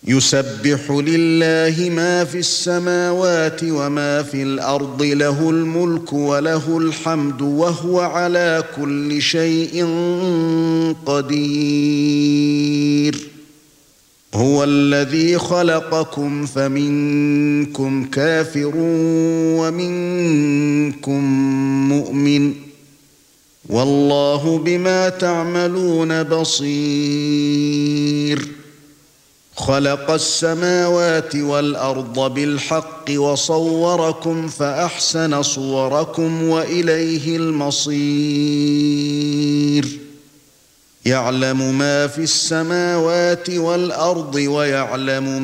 يُسَبِّحُ لِلَّهِ مَا فِي السَّمَاوَاتِ وَمَا فِي الْأَرْضِ لَهُ الْمُلْكُ وَلَهُ الْحَمْدُ وَهُوَ عَلَى كُلِّ شَيْءٍ قَدِيرٌ هُوَ الَّذِي خَلَقَكُمْ فَمِنكُمْ كَافِرٌ وَمِنكُم مُّؤْمِنٌ وَاللَّهُ بِمَا تَعْمَلُونَ بَصِيرٌ خَلَقَ السَّمَاوَاتِ وَالْأَرْضَ بِالْحَقِّ وَصَوَّرَكُمْ فَأَحْسَنَ صُوَرَكُمْ وَإِلَيْهِ الْمَصِيرُ يَعْلَمُ مَا فِي السَّمَاوَاتِ وَالْأَرْضِ وَيَعْلَمُ